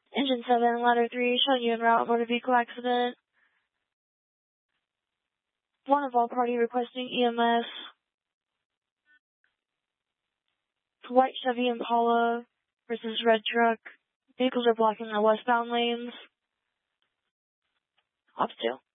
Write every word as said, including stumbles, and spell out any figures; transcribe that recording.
Engine seven, ladder three, showing you en route, motor vehicle accident. One of all party requesting E M S. White Chevy Impala versus red truck. Vehicles are blocking the westbound lanes. Ops two.